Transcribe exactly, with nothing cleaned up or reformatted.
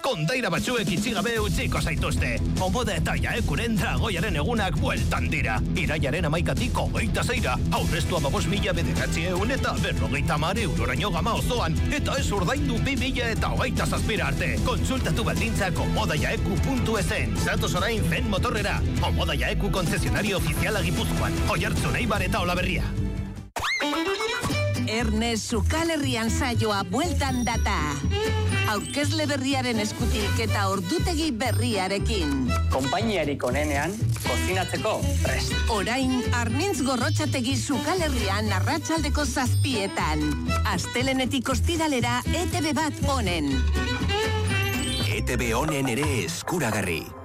kondaira batzuek itxigabe utziko zaituzte. Omoda eta Jaekuren dragoiaren egunak bueltan dira. Iraiaren amaikatik hogeita zeira, aurreztu amabos mila bederatzi eun eta berrogeita mare euroraino gama osoan, eta ez urdaindu bi mila eta hogeita zazpira arte. Konsultatu baldintzak omodajaeku puntu esen. Zatoz orain zen motorrera. Omoda Jaeku konzesionario ofiziala Gipuzkoan. Oiartzun, Eibar eta Olaberria. Ernest Sukalerrian saioa bueltan data. Aurkezle berriaren eskutik eta ordutegi berriarekin. Konpainiarik onenean, kozinatzeko prest. Orain, Arnintz Gorrotxategi Sukalerrian arratsaldeko zazpietan. Astelenetik ostiralera E T B bat onen. E T B honen ere eskuragarri.